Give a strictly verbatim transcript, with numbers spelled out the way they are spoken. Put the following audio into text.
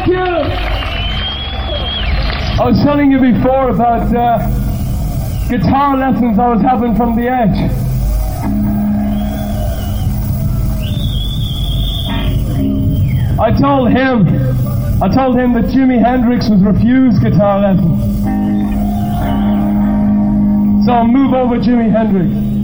Thank you. I was telling you before about uh, guitar lessons I was having from The Edge. I told him, I told him that Jimi Hendrix was refused guitar lessons. So I'll move over Jimi Hendrix.